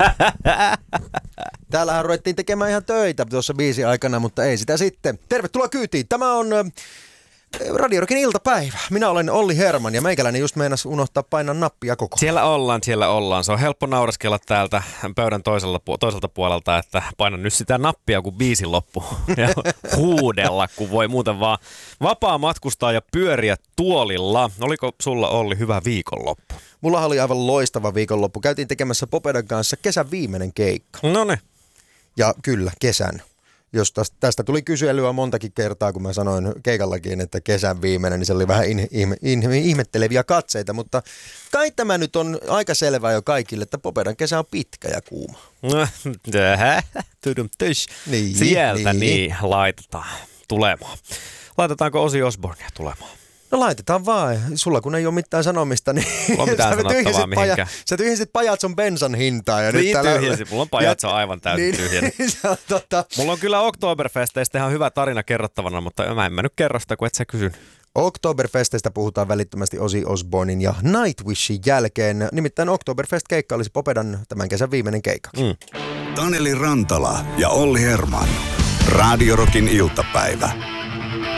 Täällähän ruvettiin tekemään ihan töitä tuossa biisin aikana, mutta ei sitä sitten. Tervetuloa kyytiin. Tämä on Radio Rockin iltapäivä. Minä olen Olli Herman ja meikäläinen just meinasi unohtaa painaa nappia koko. Siellä ollaan. Se on helppo naureskella täältä pöydän toiselta puolelta, että painan nyt sitä nappia, kun biisi loppuu. Ja huudella, kun voi muuten vaan vapaa matkustaa ja pyöriä tuolilla. Oliko sulla, Olli, hyvä viikonloppu? Mulla oli aivan loistava viikonloppu. Käytiin tekemässä Popedan kanssa kesän viimeinen keikka. Noniin. Ja kyllä, kesän. Jos tästä tuli kyselyä montakin kertaa, kun mä sanoin keikallakin, että kesän viimeinen, niin se oli vähän ihmetteleviä katseita, mutta kai tämä nyt on aika selvää jo kaikille, että Popedan kesä on pitkä ja kuuma. Sieltä niin laitetaan tulemaan. Laitetaanko Ozzy Osbournea tulemaan? No laitetaan vaan. Sulla kun ei ole mitään sanomista, niin sä tyhjensit Pajatson bensan hintaa. Ja niin tyhjensit. Mulla on Pajatso aivan täysin tyhjennyt. Mulla on kyllä Oktoberfesteistä ihan hyvä tarina kerrottavana, mutta mä en nyt kerro sitä, kun et sä kysyn. Oktoberfesteistä puhutaan välittömästi Ozzy Osbournen ja Nightwishin jälkeen. Nimittäin Oktoberfest-keikka olisi Popedan tämän kesän viimeinen keikka. Taneli Rantala ja Olli Herman. Radio Rockin iltapäivä.